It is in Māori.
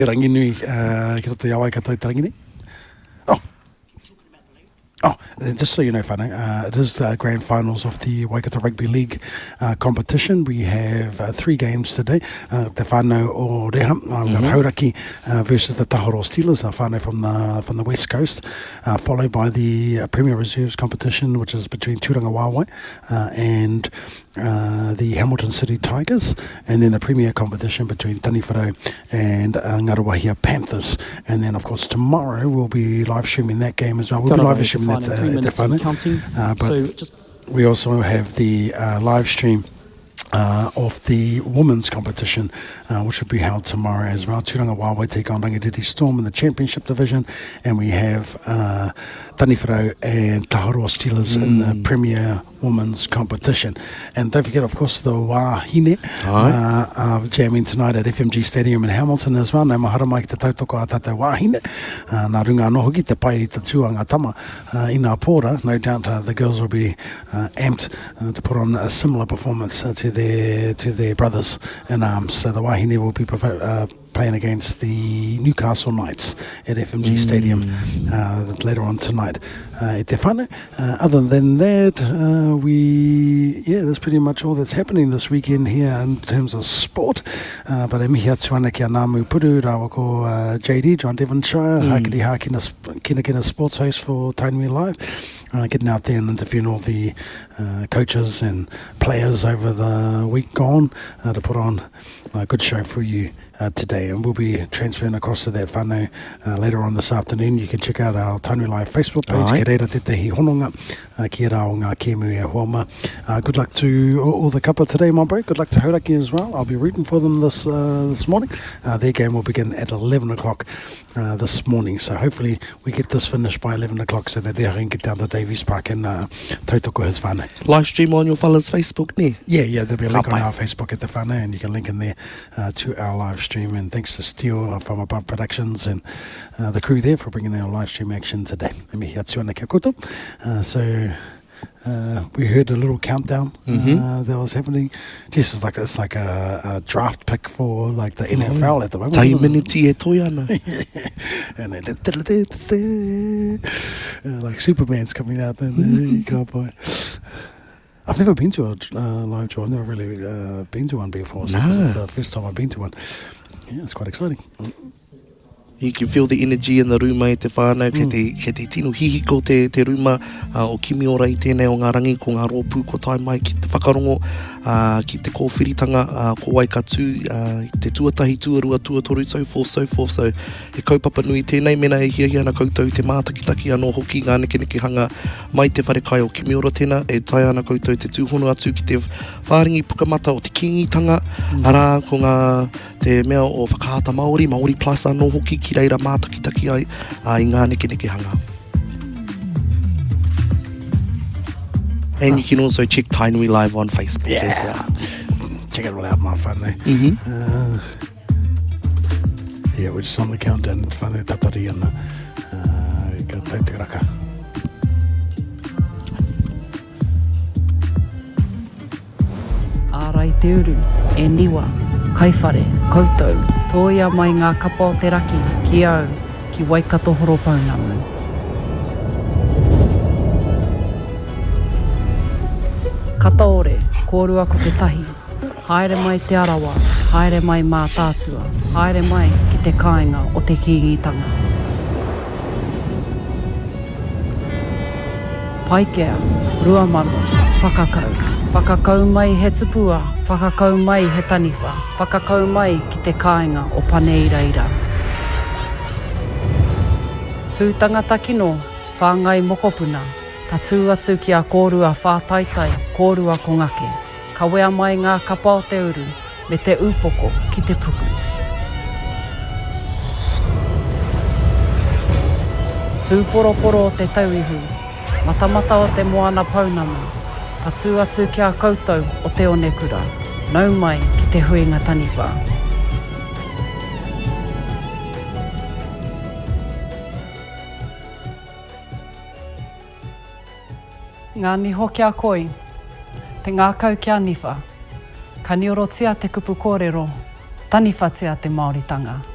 Rangi nui, ki roto i awai katoa i te rangi ni. Just so you know, whānau, it is the grand finals of the Waikato Rugby League competition. We have 3 games today. Te whānau o Reha, Hauraki versus the Tahoro Steelers, whānau from the West Coast, followed by the Premier Reserves competition, which is between Turanga Wāwai and the Hamilton City Tigers, and then the Premier competition between Taniwharau and Ngaruawahia Panthers. And then, of course, tomorrow we'll be live streaming that game as well. We'll be live streaming that at the but we also have the live stream of the women's competition, which will be held tomorrow as well. Turanga Wāwai take on Rangitiriti Storm in the championship division, and we have Taniwharau and Taharoa Steelers in the Premier Women's competition. And don't forget, of course, the Wahine jamming tonight at FMG Stadium in Hamilton as well. Nau mahara mai ki te tautoko a tātou Wahine. Nā runga anō hoki te pai i te tūanga tama i ngā pōra. No doubt the girls will be amped to put on a similar performance to their brothers in arms. So the Wahine will be playing against the Newcastle Knights at FMG Stadium later on tonight. Te whānau. Other than that, that's pretty much all that's happening this weekend here in terms of sport. But e mihi atu ana ki a Ngāmu Puru, rāwa ko JD, John Devonshire, Hakiri Hākina Kina sports host for Tainui Live. Getting out there and interviewing all the coaches and players over the week gone to put on a good show for you today, and we'll be transferring across to that whānau later on this afternoon. You can check out our Tainui Live Facebook page. Ke reira te tehi hononga ki rā o ngā kēmu e huama. Good luck to all the kapa today, my bro. Good luck to Hauraki as well. I'll be rooting for them this morning. Their game will begin at 11 o'clock this morning, so hopefully we get this finished by 11 o'clock so that they can get down to Davies Park and tautoko his whānau. Live stream on your fella's Facebook, ne? Yeah, there'll be a link on our Facebook at the whānau, and you can link in there to our live stream. And thanks to Steel from Above Productions and the crew there for bringing our live stream action today. So we heard a little countdown that was happening. Just it's like a draft pick for like the NFL at the moment. Taiminiti e toi ana. And like Superman's coming out there. You can't buy. I've never been to a live show. I've never really been to one before. So this is the first time I've been to one. Yeah, it's quite exciting. You can feel the energy in the ruma e te whānau, ke te tino hihi ko te ruma o kimi ora i tēnei o ngā rangi ko ngā rōpū ko tai mai ki te whakarongo, ki te kōwhiritanga ko Waikatū, i te tuatahi tuarua tuatoru, so forth. So he kaupapa nui tēnei mena e hiahi ana koutou te mātakitaki anō hoki ngā nekeneke hanga mai te wharekai o kimi ora tēnā, e tai ana koutou te tūhono atu ki te whāringi pukamata o te kingitanga, arā ko ngā te mea o whakaata Māori plus anō hoki ki reira mātakitaki ai i ngā nekeneke hanga. And you can also check Tainui Live on Facebook as well. Check it all out, my whānau. We're just on the countdown. Whānau tatari ana. Ka tau te raka. Ārai te uru, e niwa, kaiwhare, koutou, tōia mai ngā kapa o te raki, ki au, ki Waikato Horopaunamu. Kataore, kōrua ko te tahi, haere mai te arawa, haere mai mā tātua, haere mai ki te kāinga o te kīngitanga. Paikea, rua mano, whakakau mai he tupua, whakakau mai he taniwha, whakakau mai ki te kāinga o Paneiraira. Tū tangata kino, whāngai mokopuna, ta tū atu ki a kōrua whātaitai, kōrua ko ngake, ka wea mai ngā kapa o te uru, me te upoko ki te puku. Tū poroporo o te tauihu, matamata o te moana paunamu, ta tū atu ki a koutou o te onekura, nau mai ki te huinga taniwha. Ngā niho kia koi, te ngākau kia niwha, ka niorotia te kupu kōrero, taniwhatia te Māoritanga.